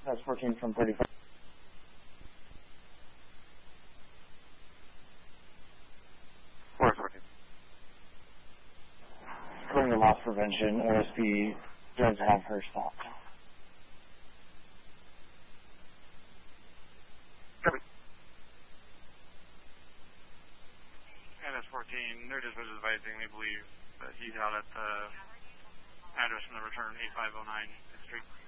That's 14 from 35. Where's 14? According to loss prevention, OSP does have her stopped. Copy. MS 14, they're just advising they believe that he's out at the address from the return 8509 Street.